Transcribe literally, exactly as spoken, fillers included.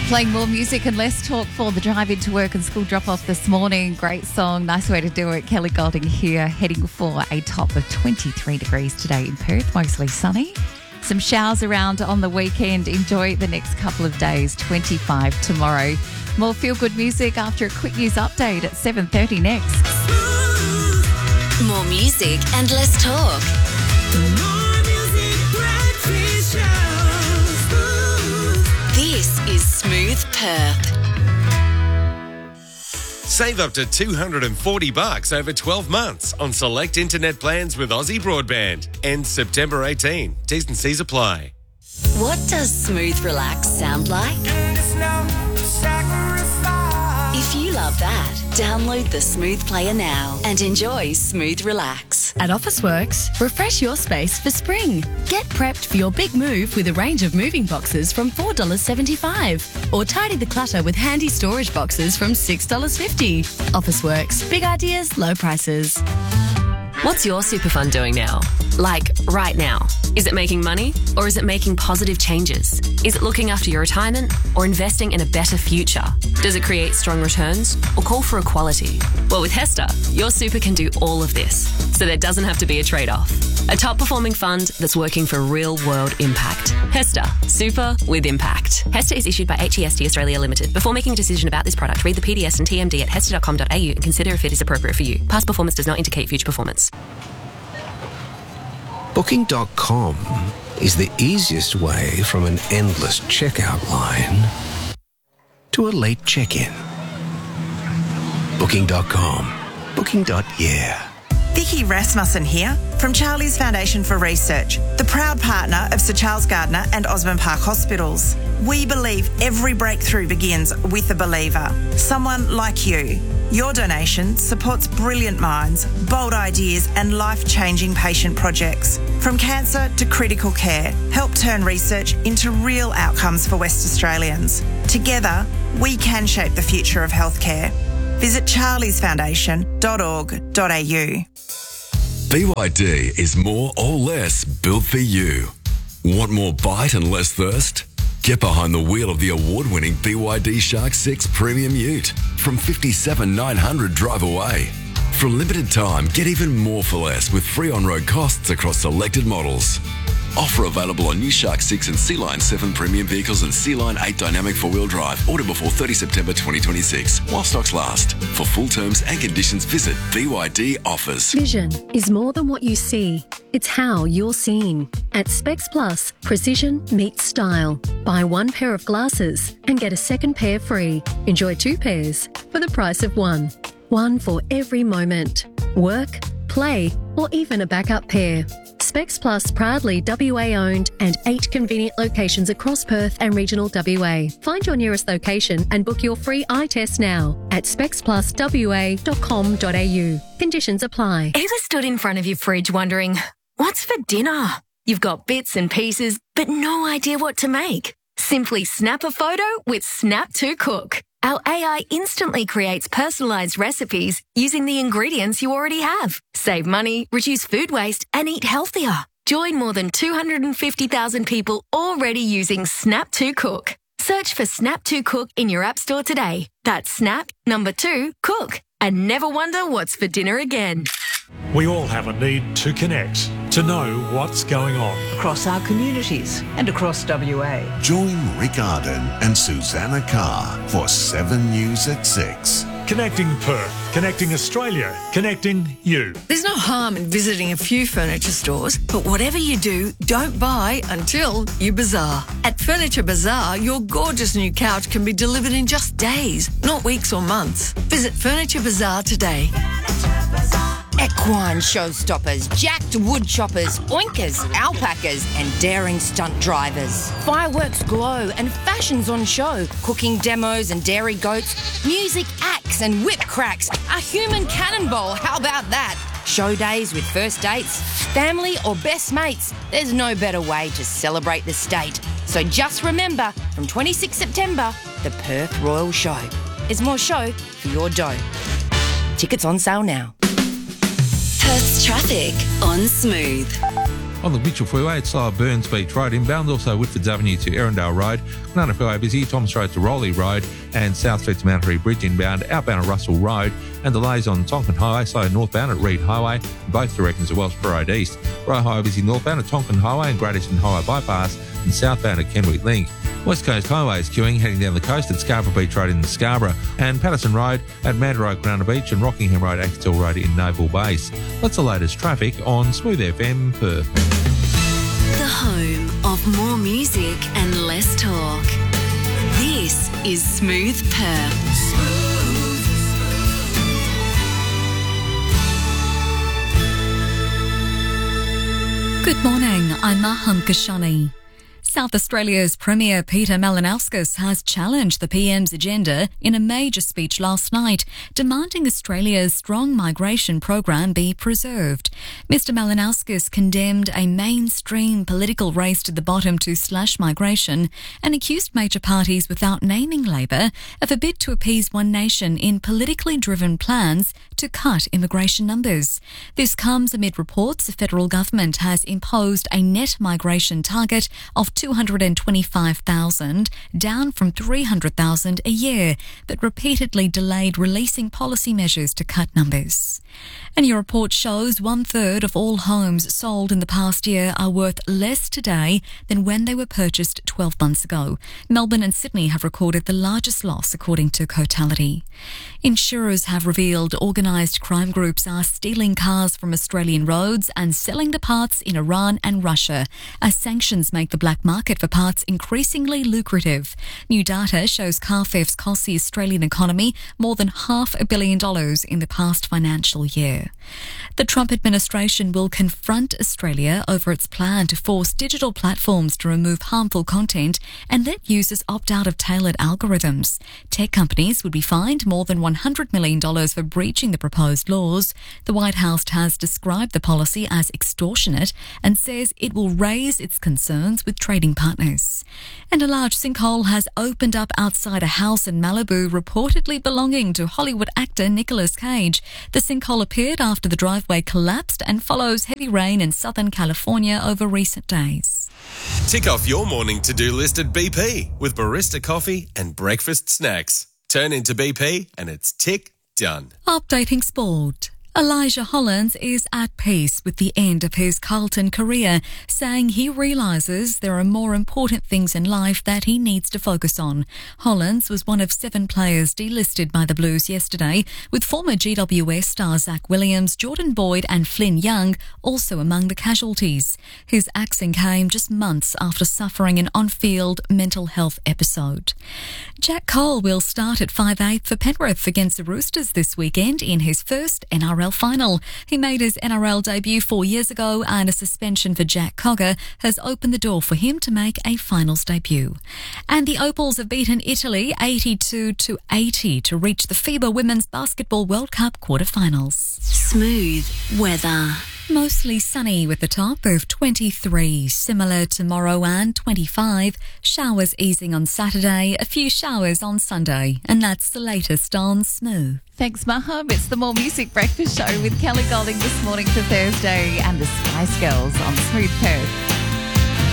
Playing more music and less talk for the drive into work and school drop-off this morning. Great song, nice way to do it. Kelly Golding here, heading for a top of twenty-three degrees today in Perth, mostly sunny. Some showers around on the weekend. Enjoy the next couple of days, twenty-five tomorrow. More feel-good music after a quick news update at seven thirty next. More music and less talk. More music, breakfast show. This is Smooth Perth. Save up to two hundred forty bucks over twelve months on select internet plans with Aussie Broadband. Ends September eighteenth. T's and C's apply. What does Smooth Relax sound like? If you love that, download the Smooth Player now and enjoy Smooth Relax. At Officeworks, refresh your space for spring. Get prepped for your big move with a range of moving boxes from four dollars seventy-five, or tidy the clutter with handy storage boxes from six dollars fifty. Officeworks, big ideas, low prices. What's your super fund doing now? Like, right now. Is it making money or is it making positive changes? Is it looking after your retirement or investing in a better future? Does it create strong returns or call for equality? Well, with Hester, your super can do all of this, so there doesn't have to be a trade-off. A top-performing fund that's working for real-world impact. Hester, super with impact. Hester is issued by H E S T Australia Limited. Before making a decision about this product, read the P D S and T M D at hester dot com dot a u and consider if it is appropriate for you. Past performance does not indicate future performance. Booking dot com is the easiest way from an endless checkout line to a late check-in. Booking dot com. Booking. Yeah. Vicky Rasmussen here from Charlie's Foundation for Research, the proud partner of Sir Charles Gardner and Osborne Park Hospitals. We believe every breakthrough begins with a believer, someone like you. Your donation supports brilliant minds, bold ideas and life-changing patient projects. From cancer to critical care, help turn research into real outcomes for West Australians. Together, we can shape the future of healthcare. Visit charlies foundation dot org dot a u. B Y D is more or less built for you. Want more bite and less thirst? Get behind the wheel of the award-winning B Y D Shark six Premium Ute from fifty-seven thousand nine hundred drive away. For a limited time, get even more for less with free on-road costs across selected models. Offer available on new Shark six and Sea Line seven premium vehicles and Sea Line eight dynamic four-wheel drive. Order before thirtieth September twenty twenty-six while stocks last. For full terms and conditions, visit B Y D Offers. Vision is more than what you see. It's how you're seen. At Specs Plus, precision meets style. Buy one pair of glasses and get a second pair free. Enjoy two pairs for the price of one. One for every moment. Work, play, or even a backup pair. Specs Plus proudly W A owned and eight convenient locations across Perth and regional W A. Find your nearest location and book your free eye test now at specs plus w a dot com dot a u. Conditions apply. Ever stood in front of your fridge wondering, what's for dinner? You've got bits and pieces, but no idea what to make. Simply snap a photo with Snap to Cook. Our A I instantly creates personalised recipes using the ingredients you already have. Save money, reduce food waste, and eat healthier. Join more than two hundred fifty thousand people already using Snap to Cook. Search for Snap to Cook in your app store today. That's Snap, number two, Cook. And never wonder what's for dinner again. We all have a need to connect, to know what's going on across our communities and across W A. Join Rick Arden and Susanna Carr for seven News at six. Connecting Perth, connecting Australia, connecting you. There's no harm in visiting a few furniture stores, but whatever you do, don't buy until you bazaar. At Furniture Bazaar, your gorgeous new couch can be delivered in just days, not weeks or months. Visit Furniture Bazaar today. Equine showstoppers, jacked wood choppers, oinkers, alpacas and daring stunt drivers. Fireworks glow and fashions on show. Cooking demos and dairy goats. Music acts and whip cracks. A human cannonball, how about that? Show days with first dates, family or best mates. There's no better way to celebrate the state. So just remember, from twenty-sixth September, the Perth Royal Show. There's more show for your dough. Tickets on sale now. Perth's traffic on Smooth. On the Mitchell Freeway, it's slow at Burns Beach Road inbound, also Whitfords Avenue to Erindale Road. Kwinana Freeway busy, Thomas Road to Rowley Road and South Street to Mount Harry Bridge inbound, outbound at Russell Road, and delays on Tonkin Highway, slow northbound at Reed Highway, in both directions at Wellsborough Road East. Royal Highway busy northbound at Tonkin Highway and Great Eastern Highway Bypass, and southbound at Kenwick Link. West Coast Highway is queuing heading down the coast at Scarborough Beach Road in Scarborough, and Patterson Road at Mandurah Kwinana Beach and Rockingham Road, Axtell Road in Naval Base. That's the latest traffic on Smooth F M Perth. The home of more music and less talk. This is Smooth Perth. Good morning, I'm Maham Kashani. South Australia's Premier Peter Malinauskas has challenged the P M's agenda in a major speech last night, demanding Australia's strong migration program be preserved. Mister Malinauskas condemned a mainstream political race to the bottom to slash migration and accused major parties without naming Labor of a bid to appease One Nation in politically driven plans to cut immigration numbers. This comes amid reports the federal government has imposed a net migration target of two hundred twenty-five thousand, down from three hundred thousand a year, but repeatedly delayed releasing policy measures to cut numbers. A new report shows one third of all homes sold in the past year are worth less today than when they were purchased twelve months ago. Melbourne and Sydney have recorded the largest loss, according to Cotality. Insurers have revealed organised crime groups are stealing cars from Australian roads and selling the parts in Iran and Russia, as sanctions make the black market for parts increasingly lucrative. New data shows car thefts cost the Australian economy more than half a billion dollars in the past financial year. The Trump administration will confront Australia over its plan to force digital platforms to remove harmful content and let users opt out of tailored algorithms. Tech companies would be fined more than one hundred million dollars for breaching the proposed laws. The White House has described the policy as extortionate and says it will raise its concerns with trading partners. And a large sinkhole has opened up outside a house in Malibu reportedly belonging to Hollywood actor Nicolas Cage. The sinkhole appeared after the driveway collapsed and follows heavy rain in Southern California over recent days. Tick off your morning to-do list at B P with barista coffee and breakfast snacks. Turn into B P and it's tick done. Updating sport. Elijah Hollands is at peace with the end of his Carlton career, saying he realises there are more important things in life that he needs to focus on. Hollands was one of seven players delisted by the Blues yesterday, with former G W S star Zach Williams, Jordan Boyd and Flynn Young also among the casualties. His axing came just months after suffering an on-field mental health episode. Jack Cole will start at five eight for Penrith against the Roosters this weekend in his first N R L final. He made his N R L debut four years ago, and a suspension for Jack Cogger has opened the door for him to make a finals debut. And the Opals have beaten Italy eighty-two to eighty to reach the FIBA Women's Basketball World Cup quarterfinals. Smooth weather. Mostly sunny with a top of twenty-three, similar tomorrow and twenty-five. Showers easing on Saturday, a few showers on Sunday. And that's the latest on Smooth. Thanks, Maham. It's the More Music Breakfast Show with Kelly Golding this morning for Thursday and the Spice Girls on Smooth Perth.